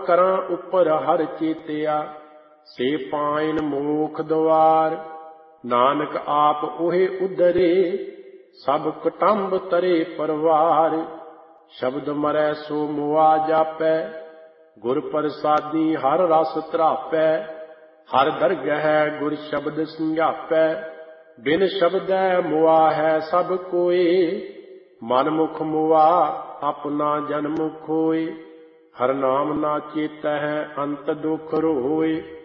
ਕਰਾਂ ਉੱਪਰ ਹਰ ਚੇਤਿਆ, ਸੇ ਪਾਇਨ ਮੋਖ ਦੁਆਰ। ਨਾਨਕ ਆਪ ਉਹੇ ਉਧਰੇ, ਸਭ ਕੁਟੰਬ ਤਰੇ ਪਰਵਾਰ। ਸ਼ਬਦ ਮਰੈ ਸੋ ਮੁਆ ਜਾਪੈ, ਗੁਰ ਪ੍ਰਸਾਦੀ ਹਰ ਰਸ ਧਰਾਪੈ। ਹਰ ਦਰਗਹਿ ਗੁਰ ਸ਼ਬਦ ਸਮਝਾਪੈ, ਬਿਨ ਸ਼ਬਦੈ ਮੁਆ ਹੈ ਸਭ ਕੋਇ। ਮਨ ਮੁਖ ਮੁਆ ਆਪਣਾ ਜਨਮ ਖੋਇ, ਹਰ ਨਾਮ ਨਾ ਚੇਤੈ ਅੰਤ ਦੁਖ ਰੋਇ।